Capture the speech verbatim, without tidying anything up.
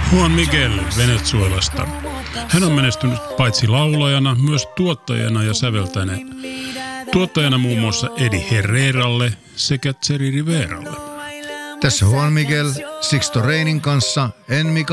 Juan Miguel Venezuelasta. Hän on menestynyt paitsi laulajana, myös tuottajana ja säveltäjänä. Tuottajana muun muassa Eddie Herreralle sekä Jerry Riveralle. Tässä Juan Miguel Sixto Reinin kanssa En Mika